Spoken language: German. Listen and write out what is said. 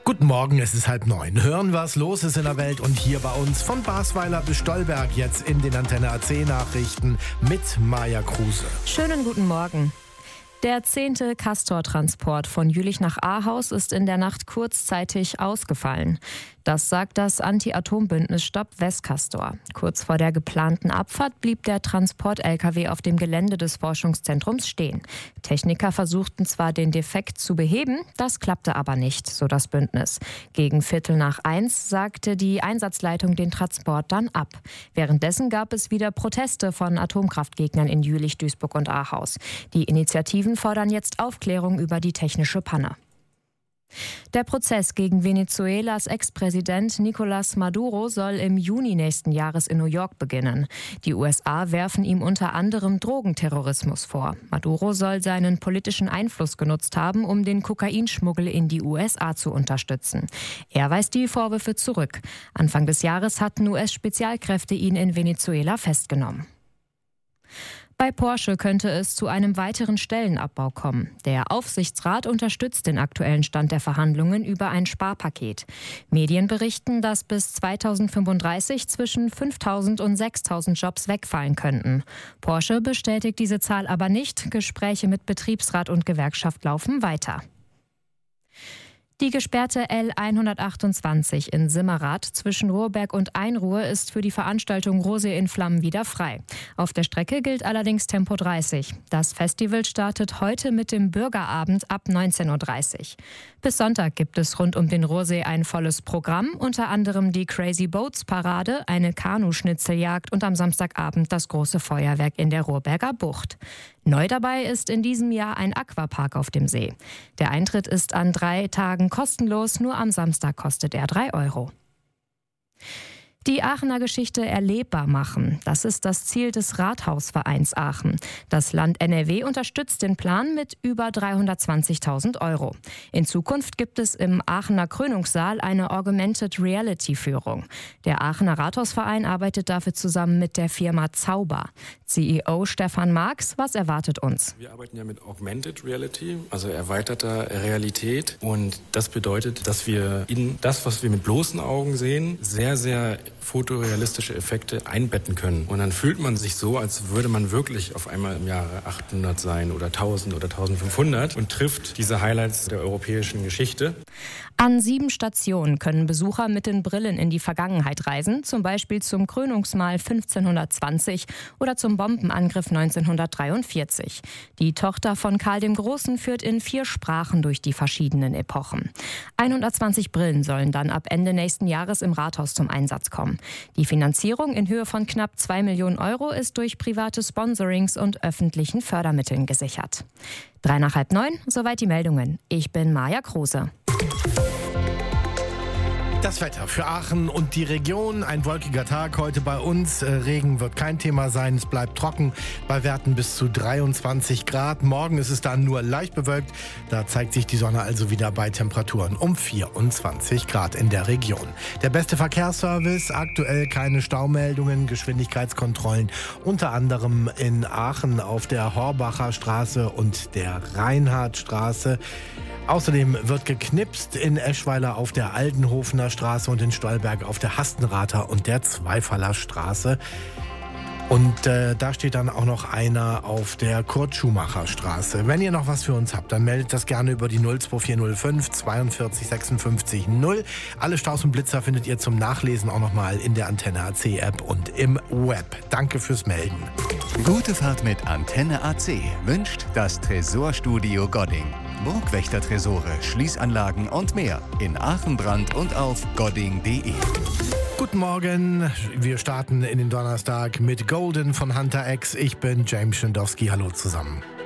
Guten Morgen, es ist 8:30. Hören, was los ist in der Welt und hier bei uns von Basweiler bis Stolberg jetzt in den Antenne AC Nachrichten mit Maja Kruse. Schönen guten Morgen. Der 10. Castor-Transport von Jülich nach Ahaus ist in der Nacht kurzzeitig ausgefallen. Das sagt das Anti-Atom-Bündnis Stopp Westcastor. Kurz vor der geplanten Abfahrt blieb der Transport-LKW auf dem Gelände des Forschungszentrums stehen. Techniker versuchten zwar, den Defekt zu beheben, das klappte aber nicht, so das Bündnis. Gegen 1:15 sagte die Einsatzleitung den Transport dann ab. Währenddessen gab es wieder Proteste von Atomkraftgegnern in Jülich, Duisburg und Ahaus. Die Initiativen fordern jetzt Aufklärung über die technische Panne. Der Prozess gegen Venezuelas Ex-Präsident Nicolás Maduro soll im Juni nächsten Jahres in New York beginnen. Die USA werfen ihm unter anderem Drogenterrorismus vor. Maduro soll seinen politischen Einfluss genutzt haben, um den Kokainschmuggel in die USA zu unterstützen. Er weist die Vorwürfe zurück. Anfang des Jahres hatten US-Spezialkräfte ihn in Venezuela festgenommen. Bei Porsche könnte es zu einem weiteren Stellenabbau kommen. Der Aufsichtsrat unterstützt den aktuellen Stand der Verhandlungen über ein Sparpaket. Medien berichten, dass bis 2035 zwischen 5.000 und 6.000 Jobs wegfallen könnten. Porsche bestätigt diese Zahl aber nicht. Gespräche mit Betriebsrat und Gewerkschaft laufen weiter. Die gesperrte L128 in Simmerath zwischen Ruhrberg und Einruhr ist für die Veranstaltung Rosé in Flammen wieder frei. Auf der Strecke gilt allerdings Tempo 30. Das Festival startet heute mit dem Bürgerabend ab 19:30 Uhr. Bis Sonntag gibt es rund um den Rosé ein volles Programm, unter anderem die Crazy Boats Parade, eine Kanuschnitzeljagd und am Samstagabend das große Feuerwerk in der Ruhrberger Bucht. Neu dabei ist in diesem Jahr ein Aquapark auf dem See. Der Eintritt ist an 3 Tagen kostenlos, nur am Samstag kostet er 3 Euro. Die Aachener Geschichte erlebbar machen, das ist das Ziel des Rathausvereins Aachen. Das Land NRW unterstützt den Plan mit über 320.000 Euro. In Zukunft gibt es im Aachener Krönungssaal eine Augmented Reality Führung. Der Aachener Rathausverein arbeitet dafür zusammen mit der Firma Zauber. CEO Stefan Marx, was erwartet uns? Wir arbeiten ja mit Augmented Reality, also erweiterter Realität. Und das bedeutet, dass wir in das, was wir mit bloßen Augen sehen, sehr, sehr fotorealistische Effekte einbetten können. Und dann fühlt man sich so, als würde man wirklich auf einmal im Jahre 800 sein oder 1000 oder 1500 und trifft diese Highlights der europäischen Geschichte. An 7 Stationen können Besucher mit den Brillen in die Vergangenheit reisen, zum Beispiel zum Krönungsmahl 1520 oder zum Bombenangriff 1943. Die Tochter von Karl dem Großen führt in 4 Sprachen durch die verschiedenen Epochen. 120 Brillen sollen dann ab Ende nächsten Jahres im Rathaus zum Einsatz kommen. Die Finanzierung in Höhe von knapp 2 Millionen Euro ist durch private Sponsorings und öffentlichen Fördermitteln gesichert. 8:45, soweit die Meldungen. Ich bin Maja Kruse. Das Wetter für Aachen und die Region. Ein wolkiger Tag heute bei uns. Regen wird kein Thema sein. Es bleibt trocken bei Werten bis zu 23 Grad. Morgen ist es dann nur leicht bewölkt. Da zeigt sich die Sonne also wieder bei Temperaturen um 24 Grad in der Region. Der beste Verkehrsservice. Aktuell keine Staumeldungen, Geschwindigkeitskontrollen. Unter anderem in Aachen auf der Horbacher Straße und der Reinhardtstraße. Außerdem wird geknipst in Eschweiler auf der Aldenhofener Straße und in Stolberg auf der Hastenrather und der Zweifaller Straße. Und da steht dann auch noch einer auf der Kurt-Schumacher Straße. Wenn ihr noch was für uns habt, dann meldet das gerne über die 02405 42 56 0. Alle Staus und Blitzer findet ihr zum Nachlesen auch nochmal in der Antenne AC App und im Web. Danke fürs Melden. Gute Fahrt mit Antenne AC wünscht das Tresorstudio Godding. Burgwächter-Tresore, Schließanlagen und mehr in Aachen, Brand und auf godding.de. Guten Morgen, wir starten in den Donnerstag mit Golden von Hunter X. Ich bin James Schindowski, hallo zusammen.